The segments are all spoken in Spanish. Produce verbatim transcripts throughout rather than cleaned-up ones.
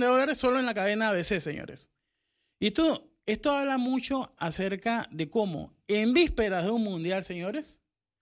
de dólares solo en la cadena A B C, señores. Y esto, esto habla mucho acerca de cómo en vísperas de un mundial, señores,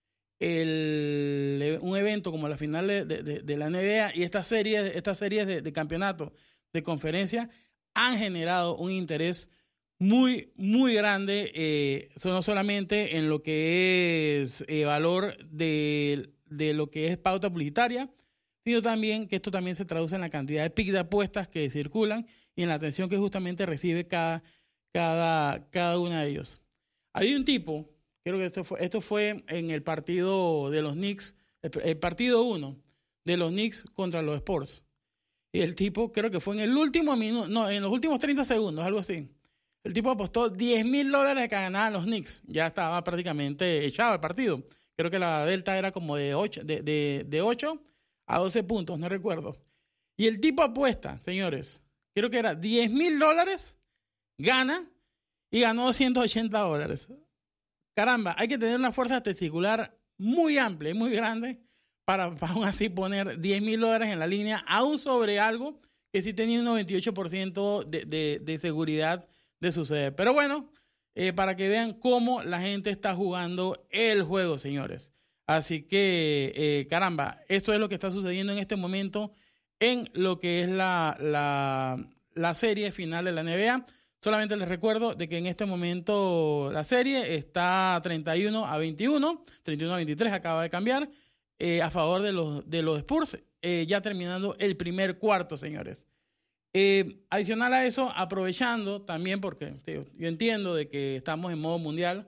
el, un evento como la final de, de, de la N B A y estas series, estas series de, de campeonato, de conferencia, han generado un interés muy, muy grande, eh, no solamente en lo que es eh, valor de, de lo que es pauta publicitaria, sino también que esto también se traduce en la cantidad de pics de apuestas que circulan y en la atención que justamente recibe cada, cada, cada uno de ellos. Hay un tipo, creo que esto fue, esto fue en el partido de los Knicks, el, el partido uno de los Knicks contra los Spurs. Y el tipo, creo que fue en el último minuto, no, en los últimos treinta segundos, algo así. El tipo apostó diez mil dólares que ganaban los Knicks. Ya estaba prácticamente echado el partido. Creo que la delta era como de ocho, de, de, de ocho a doce puntos, no recuerdo. Y el tipo apuesta, señores, creo que era diez mil dólares, gana y ganó doscientos ochenta dólares. Caramba, hay que tener una fuerza testicular muy amplia y muy grande para, para aún así poner diez mil dólares en la línea, aún sobre algo que sí tenía un noventa y ocho por ciento de, de, de seguridad de suceder. Pero bueno, eh, para que vean cómo la gente está jugando el juego, señores. Así que, eh, caramba, esto es lo que está sucediendo en este momento en lo que es la, la, la serie final de la N B A. Solamente les recuerdo de que en este momento la serie está treinta y uno a veintiuno, treinta y uno a veintitrés, acaba de cambiar, eh, a favor de los, de los Spurs, eh, ya terminando el primer cuarto, señores. Eh, adicional a eso, aprovechando también, porque tío, yo entiendo de que estamos en modo mundial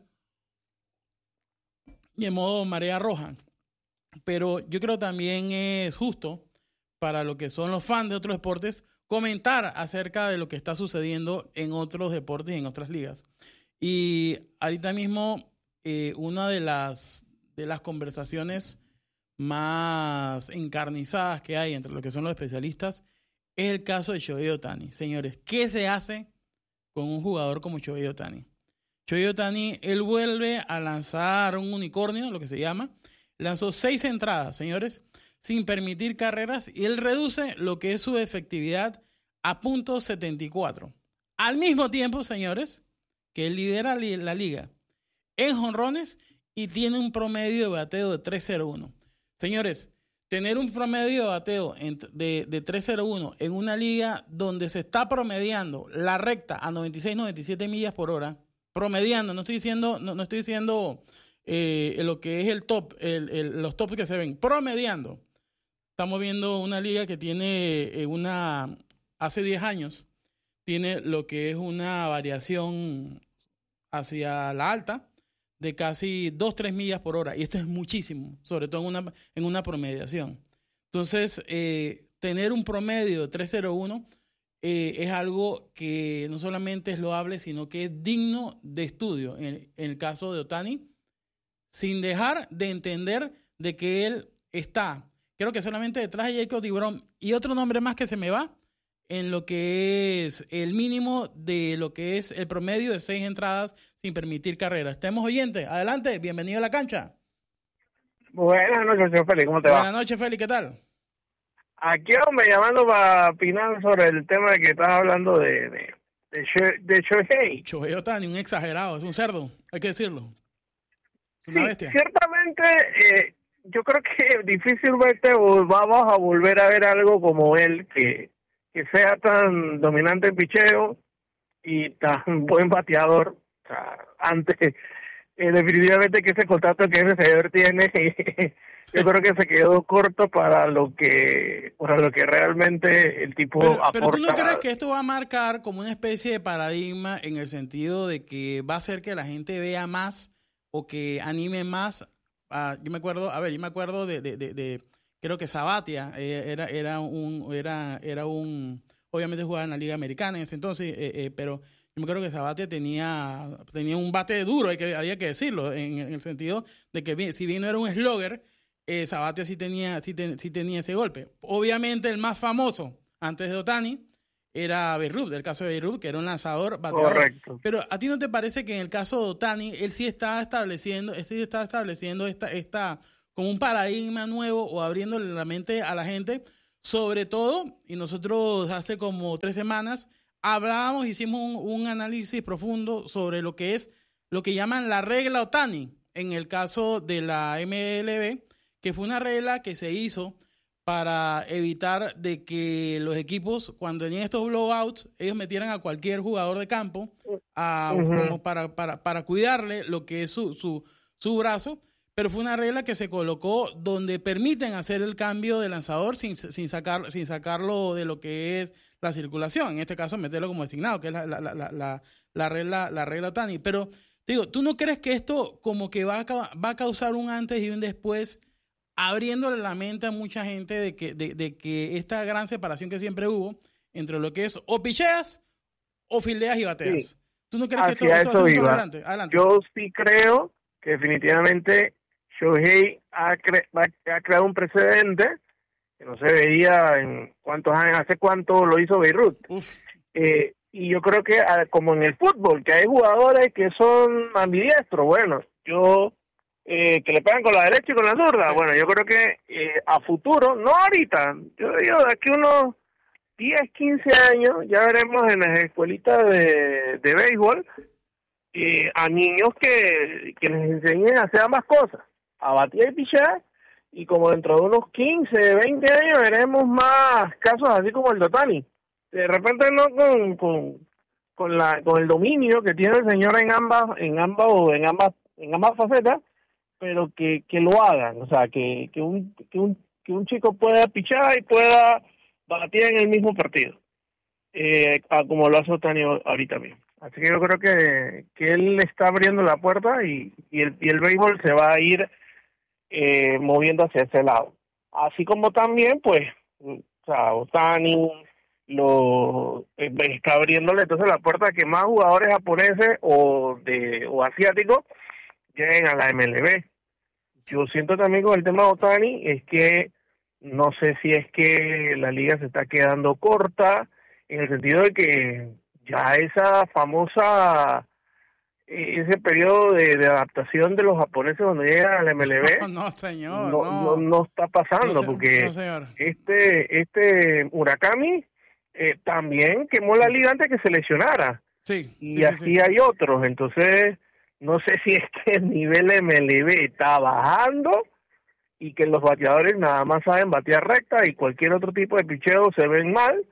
y en modo marea roja, pero yo creo también es justo para lo que son los fans de otros deportes comentar acerca de lo que está sucediendo en otros deportes y en otras ligas. Y ahorita mismo eh, una de las, de las conversaciones más encarnizadas que hay entre lo que son los especialistas es el caso de Shohei Ohtani. Señores, ¿qué se hace con un jugador como Shohei Ohtani? Shohei Ohtani, él vuelve a lanzar un unicornio, lo que se llama. Lanzó seis entradas, señores, sin permitir carreras, y él reduce lo que es su efectividad a punto setenta y cuatro. Al mismo tiempo, señores, que él lidera la liga en jonrones y tiene un promedio de bateo de tres cero uno. Señores, tener un promedio de bateo de, de tres cero uno en una liga donde se está promediando la recta a noventa y seis, noventa y siete millas por hora, promediando, no estoy diciendo, no, no estoy diciendo eh, lo que es el top, el, el, los tops que se ven, promediando. Estamos viendo una liga que tiene eh, una, hace diez años, tiene lo que es una variación hacia la alta de casi dos, tres millas por hora. Y esto es muchísimo, sobre todo en una, en una promediación. Entonces, eh, tener un promedio de tres cero uno eh, es algo que no solamente es loable, sino que es digno de estudio en, en el caso de Ohtani, sin dejar de entender de que él está, creo que solamente detrás de Jacob DeGrom y otro nombre más que se me va, en lo que es el mínimo de lo que es el promedio de seis entradas sin permitir carreras. Estemos oyentes. Adelante, bienvenido a la cancha. Buenas noches, señor Félix, ¿cómo te Buenas va? Buenas noches, Félix, ¿qué tal? Aquí, hombre, llamando para opinar sobre el tema que estás hablando de de, de, Sho- de Shohei. Shohei Ohtani, un exagerado, es un cerdo, hay que decirlo. Es una Sí, bestia. ciertamente, eh, yo creo que difícilmente vol- vamos a volver a ver algo como él, que, que sea tan dominante en picheo y tan buen bateador. O sea, antes, eh, definitivamente que ese contrato que ese señor tiene, yo creo que se quedó corto para lo que para lo que realmente el tipo Pero, aporta. pero tú no crees que esto va a marcar como una especie de paradigma en el sentido de que va a hacer que la gente vea más o que anime más. A, yo me acuerdo, a ver, yo me acuerdo de, de, de, de creo que Sabathia eh, era, era un, era, era un, obviamente jugaba en la Liga Americana en ese entonces, eh, eh, pero yo me acuerdo que Sabathia tenía, tenía un bate duro, hay que, había que decirlo, en, en el sentido de que bien, si bien no era un slugger, eh, Sabathia sí tenía, sí, ten, sí tenía ese golpe. Obviamente el más famoso antes de Ohtani era Babe Ruth, el caso de Babe Ruth, que era un lanzador bateador. Correcto. Pero ¿a ti no te parece que en el caso de Ohtani, él sí está estableciendo, él sí está estableciendo esta, esta como un paradigma nuevo o abriéndole la mente a la gente Sobre todo, y nosotros hace como tres semanas hablábamos, hicimos un, un análisis profundo sobre lo que es lo que llaman la regla Ohtani, en el caso de la M L B, que fue una regla que se hizo para evitar de que los equipos, cuando tenían estos blowouts, ellos metieran a cualquier jugador de campo a, uh-huh. como para, para, para cuidarle lo que es su, su, su brazo. Pero fue una regla que se colocó donde permiten hacer el cambio de lanzador sin, sin, sacar, sin sacarlo de lo que es la circulación. En este caso, meterlo como designado, que es la, la, la, la, la regla la regla Ohtani. Pero, digo, ¿tú no crees que esto como que va a, va a causar un antes y un después, abriéndole la mente a mucha gente de que, de, de que esta gran separación que siempre hubo entre lo que es o picheas o fildeas y bateas? Sí. ¿Tú no crees Hacia que esto, esto va va a ser adelante? Adelante. Yo sí creo que definitivamente Shohei ha, cre ha creado un precedente que no se veía en cuántos años, hace cuánto lo hizo Beirut. Eh, y yo creo que como en el fútbol, que hay jugadores que son ambidiestros, bueno, yo eh, que le pegan con la derecha y con la zurda, sí. Bueno, yo creo que eh, a futuro, no ahorita, yo digo de aquí unos diez, quince años, ya veremos en las escuelitas de, de béisbol eh, a niños que, que les enseñen a hacer ambas cosas, a batir y pichar, y como dentro de unos quince, veinte años veremos más casos así como el de Ohtani. De repente no con, con, con, la, con el dominio que tiene el señor en ambas, en ambas, en ambas, en ambas facetas, pero que, que lo hagan, o sea, que, que, un, que, un, que un chico pueda pichar y pueda batir en el mismo partido, eh, como lo hace Ohtani ahorita mismo. Así que yo creo que, que él está abriendo la puerta y, y, el, y el béisbol se va a ir eh, moviendo hacia ese lado. Así como también, pues, o sea, Ohtani lo eh, está abriéndole entonces la puerta a que más jugadores japoneses o de o asiáticos lleguen a la M L B. Yo siento también con el tema de Ohtani es que no sé si es que la liga se está quedando corta en el sentido de que ya esa famosa ese periodo de, de adaptación de los japoneses cuando llegan a la M L B no, no señor no, no. no, no está pasando, no, porque no, este este Murakami eh, también quemó la liga antes que se lesionara, sí, y sí, así sí, sí. hay otros. Entonces no sé si es que el nivel M L B está bajando y que los bateadores nada más saben batear recta y cualquier otro tipo de picheo se ven mal,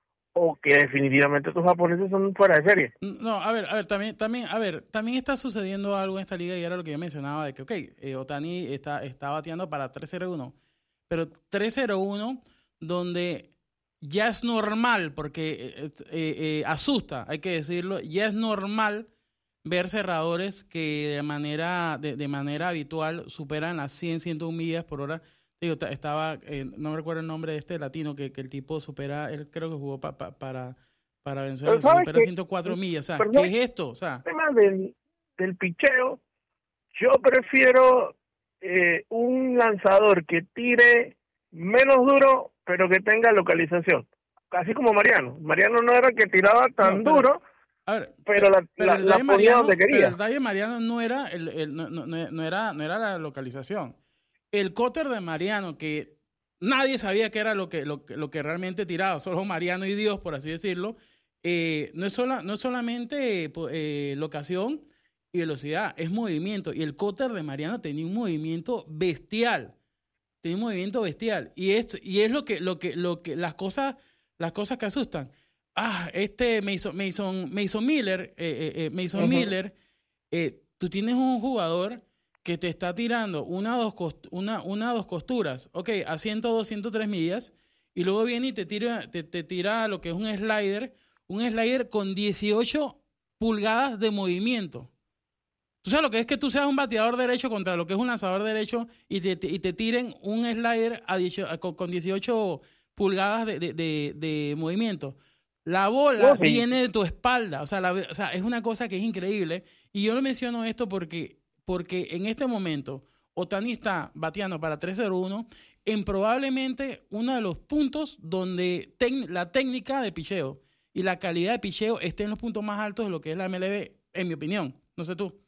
o que definitivamente estos japoneses son fuera de serie. No, a ver, a ver, también, también, a ver, también está sucediendo algo en esta liga y era lo que yo mencionaba de que, ok, eh, Ohtani está, está bateando para tres cero uno, pero tres cero uno donde ya es normal, porque eh, eh, eh, asusta, hay que decirlo, ya es normal ver cerradores que de manera, de, de manera habitual superan las cien, ciento uno millas por hora. Digo, estaba, eh, no me recuerdo el nombre de este latino, que, que el tipo supera, él creo que jugó pa, pa, para, para Venezuela, supera que, ciento cuatro millas. O sea, ¿qué es esto? O sea, el tema del, del picheo, yo prefiero eh, un lanzador que tire menos duro, pero que tenga localización. Así como Mariano. Mariano no era que tiraba tan no, pero, duro, a ver, pero la, pero la, la ponía Mariano, donde quería. Pero el detalle de Mariano no era, el, el, no, no, no, era, no era la localización. El cutter de Mariano, que nadie sabía qué era lo que, lo, lo que realmente tiraba, solo Mariano y Dios, por así decirlo, eh, no, es sola, no es solamente eh, locación y velocidad, es movimiento. Y el cutter de Mariano tenía un movimiento bestial. Tenía un movimiento bestial. Y esto, y es lo que, lo que, lo que, las cosas, las cosas que asustan. Ah, este Mason, Mason, Mason Miller, eh, eh, Mason uh-huh. Miller, eh, tú tienes un jugador que te está tirando una dos, cost- una, una, dos costuras, ok, a ciento dos, ciento tres millas, y luego viene y te tira, te, te tira lo que es un slider, un slider con dieciocho pulgadas de movimiento. ¿Tú sabes lo que es que tú seas un bateador derecho contra lo que es un lanzador derecho y te, te, y te tiren un slider a dieciocho, con, con dieciocho pulgadas de, de, de, de movimiento? La bola oh, sí. viene de tu espalda, o sea, la, o sea, es una cosa que es increíble, y yo le menciono esto porque porque en este momento Ohtani está bateando para tres cero uno en probablemente uno de los puntos donde tec- la técnica de picheo y la calidad de picheo esté en los puntos más altos de lo que es la M L B, en mi opinión. No sé tú.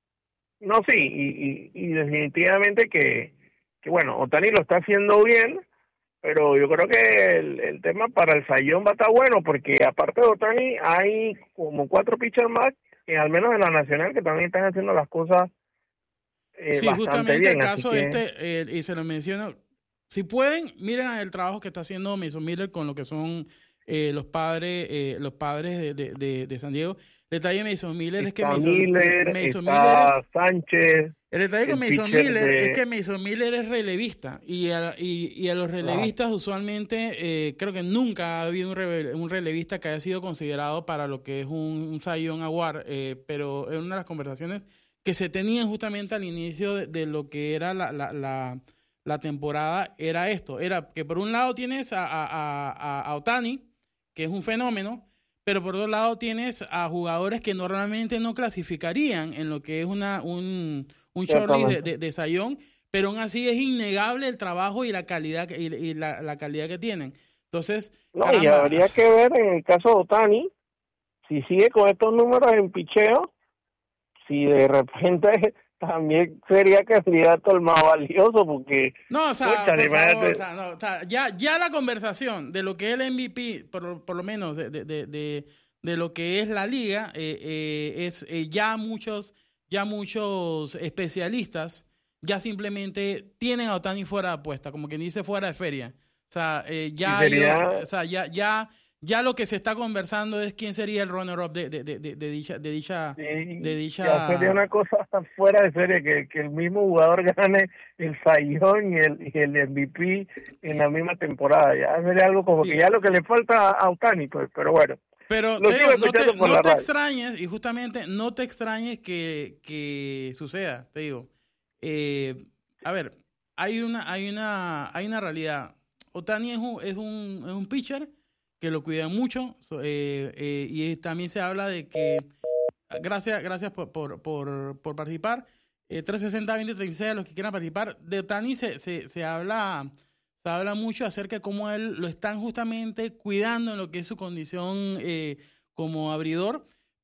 No, sí, y, y, y definitivamente que, que, bueno, Ohtani lo está haciendo bien, pero yo creo que el, el tema para el Sayón va a estar bueno, porque aparte de Otani, hay como cuatro pitchers más, que al menos en la Nacional, que también están haciendo las cosas eh, Sí, bastante justamente el bien, así caso que... este, eh, y se lo menciono, si pueden, miren el trabajo que está haciendo Mason Miller con lo que son eh, los padres eh, los padres de, de, de, de San Diego. El detalle de Mason Miller es que Está Mason, Miller, Mason Miller está es... Sánchez, El detalle con el Mason pitcher Miller es de... que Mason Miller es relevista y a, y, y a los relevistas usualmente eh, creo que nunca ha habido un, rele, un relevista que haya sido considerado para lo que es un, un Cy Young Award, eh, pero es una de las conversaciones que se tenían justamente al inicio de, de lo que era la, la, la, la temporada, era esto, era que por un lado tienes a, a, a, a Otani, que es un fenómeno, pero por otro lado tienes a jugadores que normalmente no clasificarían en lo que es una un, un shortlist de, de, de Sayón, pero aún así es innegable el trabajo y la calidad y, y la, la calidad que tienen. Entonces, no, caramba. Y habría que ver en el caso de Otani, si sigue con estos números en picheo, si de repente también sería candidato al más valioso, porque... No, o sea, Pucha, por favor, o sea, no, o sea, ya, ya la conversación de lo que es el M V P, por, por lo menos de, de, de, de, de lo que es la liga, eh, eh, es eh, ya muchos, ya muchos especialistas ya simplemente tienen a Otani fuera de apuesta, como quien dice fuera de feria. O sea, eh, ya sería... ellos, o sea, ya, ya, ya lo que se está conversando es quién sería el runner-up de, de, de, de, de dicha, de dicha, sí, de dicha. Ya sería una cosa hasta fuera de serie, que, que el mismo jugador gane el Sayón y el, y el M V P en la misma temporada. Ya sería algo como Sí. que ya lo que le falta a Otani, pues, pero bueno. Pero Lo te sigo digo, no te, escuchando por no la te radio. extrañes, y justamente no te extrañes que, que suceda, te digo. Eh, a ver, hay una, hay una, hay una realidad. Otani es un, es un, es un pitcher que lo cuidan mucho, so, eh, eh, y también se habla de que, gracias, gracias por, por, por, por participar, eh, trescientos sesenta, veinte treinta y seis, a los que quieran participar, de Otani se, se, se habla... Se habla mucho acerca de cómo él lo están justamente cuidando en lo que es su condición eh, como abridor,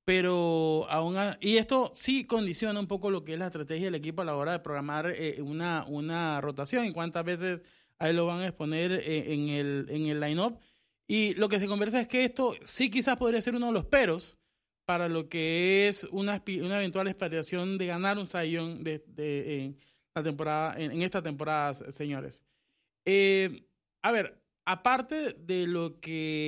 pero aún a, y esto sí condiciona un poco lo que es la estrategia del equipo a la hora de programar eh, una, una rotación y cuántas veces a él lo van a exponer eh, en el, en el line-up. Y lo que se conversa es que esto sí quizás podría ser uno de los peros para lo que es una, una eventual aspiración de ganar un Cy Young de, de, en, la temporada, en, en esta temporada, señores. Eh, a ver, aparte de lo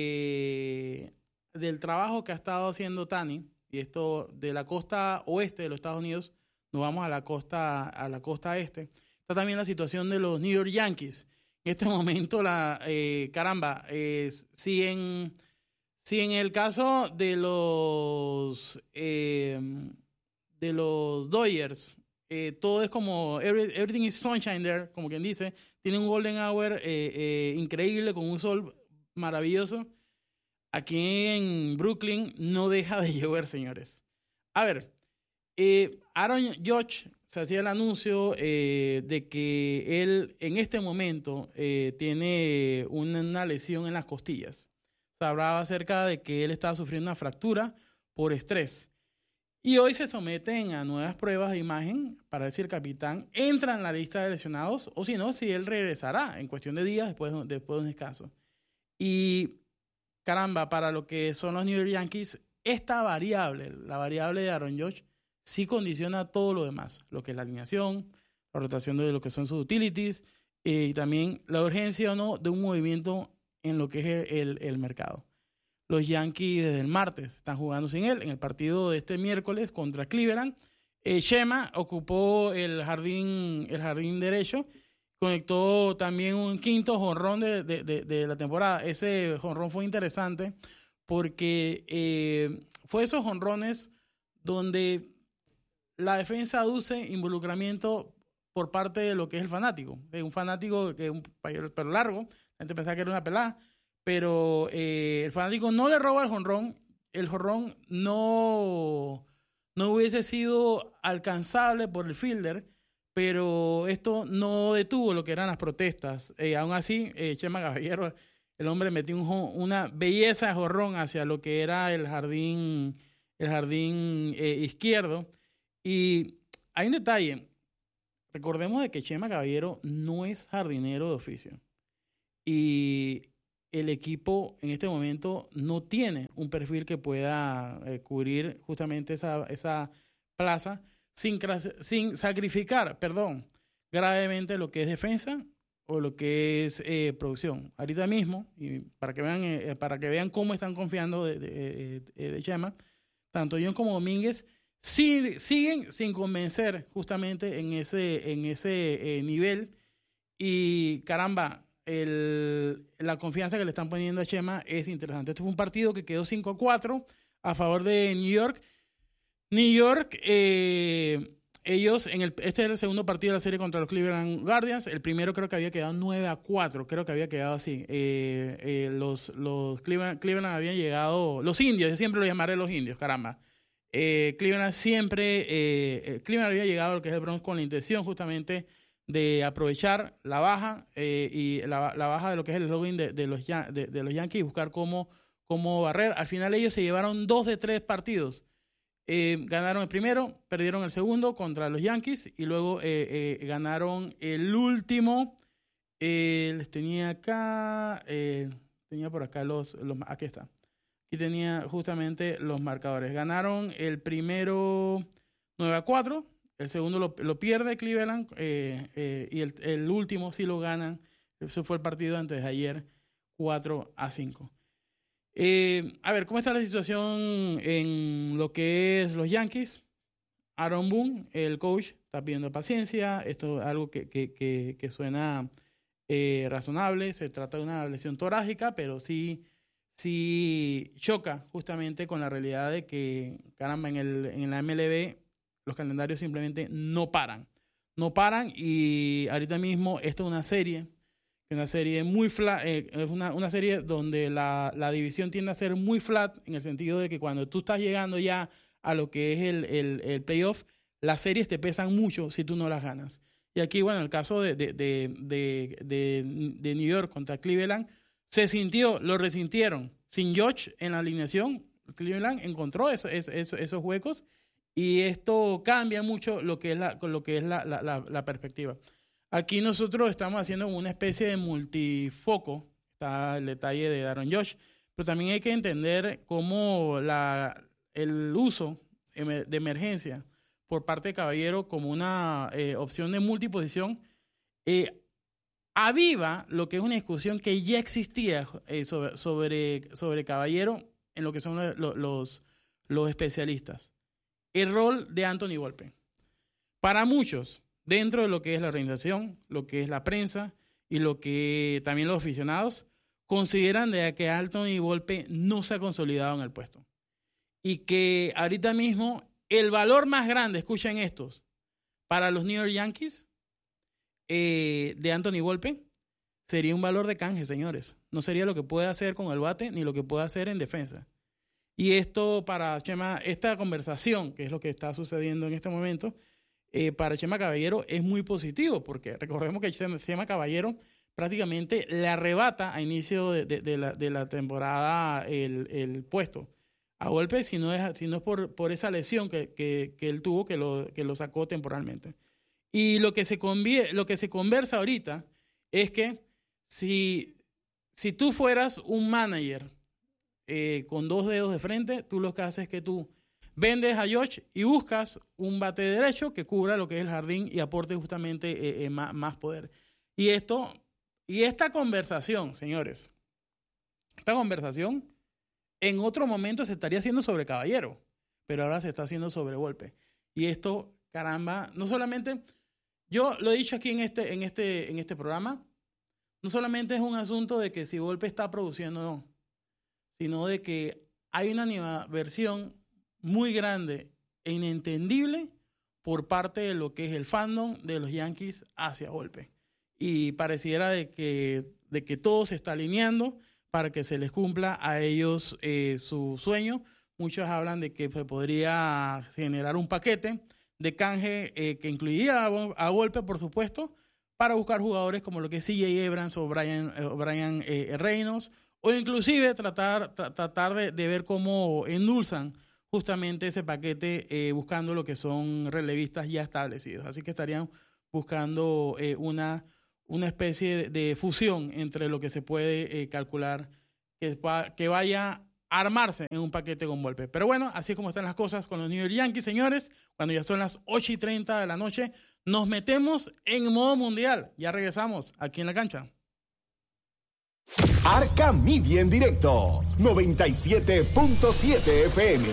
que del trabajo que ha estado haciendo Tani, y esto de la costa oeste de los Estados Unidos, nos vamos a la costa, a la costa este, está también la situación de los New York Yankees. En este momento, la eh, caramba, eh, si en si en el caso de los eh, de los Dodgers eh, todo es como every, everything is sunshine there, como quien dice, tiene un golden hour eh, eh, increíble con un sol maravilloso. Aquí en Brooklyn no deja de llover, señores. A ver, eh, Aaron Judge se hacía el anuncio eh, de que él en este momento eh, tiene una, una lesión en las costillas. Se hablaba acerca de que él estaba sufriendo una fractura por estrés. Y hoy se someten a nuevas pruebas de imagen para ver si el capitán entra en la lista de lesionados o si no, si él regresará en cuestión de días después, después de un descanso. Y caramba, para lo que son los New York Yankees, esta variable, la variable de Aaron Judge, sí condiciona todo lo demás, lo que es la alineación, la rotación de lo que son sus utilities eh, y también la urgencia o no de un movimiento en lo que es el, el, el mercado. Los Yankees desde el martes están jugando sin él. En el partido de este miércoles contra Cleveland, eh, Shema ocupó el jardín, el jardín derecho, conectó también un quinto jonrón de, de, de, de la temporada. Ese jonrón fue interesante porque eh, fue esos jonrones donde la defensa aduce involucramiento por parte de lo que es el fanático. Es un fanático que es un pelo largo, la gente pensaba que era una pelada, pero eh, el fanático no le roba el jonrón, el jonrón no, no hubiese sido alcanzable por el fielder, pero esto no detuvo lo que eran las protestas. Eh, aún así, eh, Chema Caballero, el hombre metió un, una belleza de jonrón hacia lo que era el jardín, el jardín eh, izquierdo. Y hay un detalle, recordemos de que Chema Caballero no es jardinero de oficio. y el equipo en este momento no tiene un perfil que pueda eh, cubrir justamente esa, esa plaza sin, sin sacrificar, perdón, gravemente lo que es defensa o lo que es eh, producción. Ahorita mismo, y para que vean, eh, para que vean cómo están confiando de, de, de, de Chema, tanto John como Domínguez sí, siguen sin convencer justamente en ese, en ese eh, nivel. Y caramba, el, la confianza que le están poniendo a Chema es interesante. Este fue un partido que quedó cinco a cuatro a favor de New York. New York, eh, ellos, en el, este es el segundo partido de la serie contra los Cleveland Guardians. El primero creo que había quedado nueve a cuatro, creo que había quedado así. Eh, eh, los los Cleveland, Cleveland habían llegado, los indios, yo siempre lo llamaré los indios, caramba. Eh, Cleveland siempre, eh, Cleveland había llegado a lo que es el Bronx con la intención justamente de aprovechar la baja eh, y la, la baja de lo que es el login de, de, los, de, de los Yankees y buscar cómo, cómo barrer. Al final ellos se llevaron dos de tres partidos. Eh, ganaron el primero, perdieron el segundo contra los Yankees y luego eh, eh, ganaron el último. Eh, les tenía acá, eh, tenía por acá los, los, aquí está. Aquí tenía justamente los marcadores. Ganaron el primero nueve a cuatro. El segundo lo, lo pierde Cleveland eh, eh, y el, el último sí lo ganan. Ese fue el partido antes de ayer, cuatro a cinco. Eh, a ver, ¿cómo está la situación en lo que es los Yankees? Aaron Boone, el coach, está pidiendo paciencia. Esto es algo que, que, que, que suena eh, razonable. Se trata de una lesión torácica, pero sí, sí choca justamente con la realidad de que, caramba, en, el, en la M L B los calendarios simplemente no paran. No paran y ahorita mismo esto es una serie, una serie muy flat, eh, es una, una serie donde la, la división tiende a ser muy flat en el sentido de que cuando tú estás llegando ya a lo que es el, el, el playoff, las series te pesan mucho si tú no las ganas. Y aquí, bueno, el caso de, de, de, de, de, de New York contra Cleveland, se sintió, lo resintieron. Sin George en la alineación, Cleveland encontró eso, eso, eso, esos huecos. Y esto cambia mucho lo que es la, lo que es la, la, la, la perspectiva. Aquí nosotros estamos haciendo una especie de multifoco. Está el detalle de Aaron Judge. Pero también hay que entender cómo la, el uso de emergencia por parte de Caballero como una eh, opción de multiposición eh, aviva lo que es una discusión que ya existía eh, sobre, sobre, sobre Caballero en lo que son los, los, los especialistas. El rol de Anthony Volpe. Para muchos, dentro de lo que es la organización, lo que es la prensa y lo que también los aficionados, consideran de que Anthony Volpe no se ha consolidado en el puesto. Y que ahorita mismo el valor más grande, escuchen estos, para los New York Yankees eh, de Anthony Volpe sería un valor de canje, señores. No sería lo que puede hacer con el bate ni lo que puede hacer en defensa. Y esto para Chema, esta conversación, que es lo que está sucediendo en este momento, eh, para Chema Caballero es muy positivo, porque recordemos que Chema Caballero prácticamente le arrebata a inicio de, de, de, la, de la temporada el, el puesto a Volpe, si no es, si no es por, por esa lesión que, que, que él tuvo, que lo, que lo sacó temporalmente. Y lo que se, convie, lo que se conversa ahorita es que si, si tú fueras un manager Eh, con dos dedos de frente, tú lo que haces es que tú vendes a Josh y buscas un bate derecho que cubra lo que es el jardín y aporte justamente eh, eh, más, más poder. Y esto, y esta conversación, señores, esta conversación en otro momento se estaría haciendo sobre Caballero, pero ahora se está haciendo sobre Volpe. Y esto, caramba, no solamente, yo lo he dicho aquí en este, en este, en este programa, no solamente es un asunto de que si Volpe está produciendo o no, sino de que hay una animadversión muy grande e inentendible por parte de lo que es el fandom de los Yankees hacia Volpe. Y pareciera de que, de que todo se está alineando para que se les cumpla a ellos eh, su sueño. Muchos hablan de que se podría generar un paquete de canje eh, que incluiría a, a Volpe, por supuesto, para buscar jugadores como lo que es C J Abrams o Brian, eh, Brian eh, Reynolds, o inclusive tratar, tra- tratar de, de ver cómo endulzan justamente ese paquete eh, buscando lo que son relevistas ya establecidos. Así que estarían buscando eh, una, una especie de, de fusión entre lo que se puede eh, calcular que, va, que vaya a armarse en un paquete con Volpe. Pero bueno, así es como están las cosas con los New York Yankees, señores. Cuando ya son las ocho y treinta de la noche, nos metemos en modo mundial. Ya regresamos aquí en la cancha. Arca Media en directo, noventa y siete punto siete F M.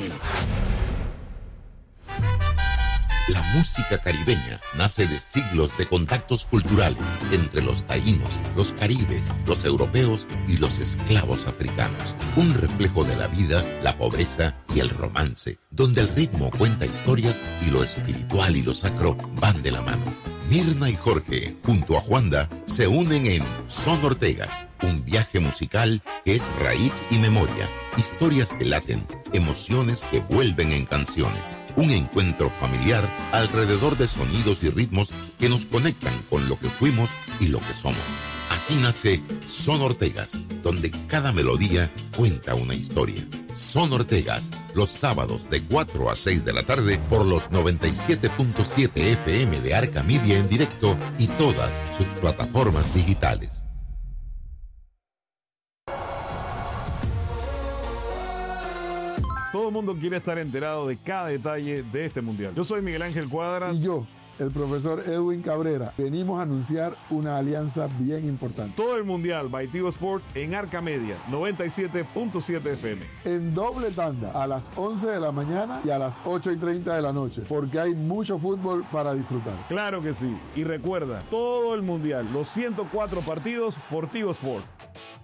La música caribeña nace de siglos de contactos culturales entre los taínos, los caribes, los europeos y los esclavos africanos. Un reflejo de la vida, la pobreza y el romance, donde el ritmo cuenta historias y lo espiritual y lo sacro van de la mano. Mirna y Jorge, junto a Juanda, se unen en Son Ortegas, un viaje musical que es raíz y memoria, historias que laten, emociones que vuelven en canciones. Un encuentro familiar alrededor de sonidos y ritmos que nos conectan con lo que fuimos y lo que somos. Así nace Son Ortegas, donde cada melodía cuenta una historia. Son Ortegas, los sábados de cuatro a seis de la tarde por los noventa y siete punto siete F M de Arca Media en directo y todas sus plataformas digitales. Todo el mundo quiere estar enterado de cada detalle de este mundial. Yo soy Miguel Ángel Cuadra. Y yo, el profesor Edwin Cabrera. Venimos a anunciar una alianza bien importante. Todo el mundial by Tigo Sports en Arca Media, noventa y siete punto siete F M. En doble tanda, a las once de la mañana y a las ocho y treinta de la noche, porque hay mucho fútbol para disfrutar. Claro que sí. Y recuerda, todo el mundial, los ciento cuatro partidos por Tigo Sports.